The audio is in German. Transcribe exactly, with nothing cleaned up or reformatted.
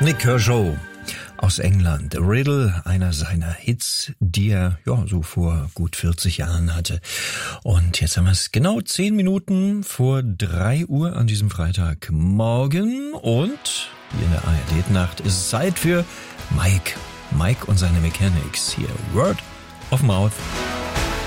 Nick Kershaw aus England. Riddle, einer seiner Hits, die er ja so vor gut vierzig Jahren hatte. Und jetzt haben wir es genau zehn Minuten vor drei Uhr an diesem Freitagmorgen. Und hier in der A R D-Nacht ist es Zeit für Mike. Mike und seine Mechanics. Hier, Word of Mouth.